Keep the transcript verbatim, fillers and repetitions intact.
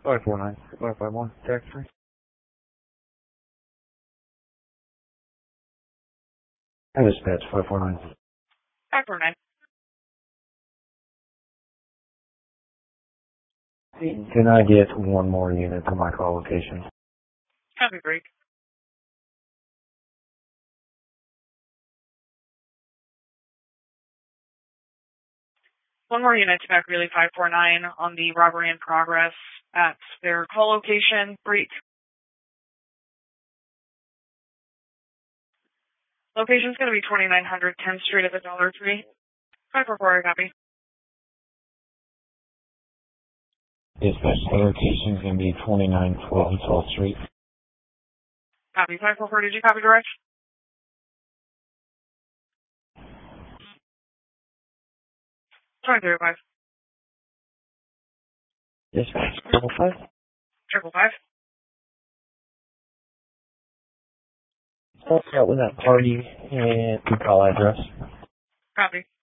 five four nine, five five one, tax free. And dispatch five four nine. five four nine. Can I get one more unit to my call location? Copy, break. One more unit to back relay five four nine on the robbery in progress at their call location. Break. Location's going to be twenty-nine hundred tenth Street at the Dollar Tree. five four four, copy. Dispatch, the location's going to be twenty-nine twelve twelfth Street. Copy. five four four, did you copy direct? Sorry, three five. Dispatch, triple five. Triple five. Start out with that party and the call address. Copy.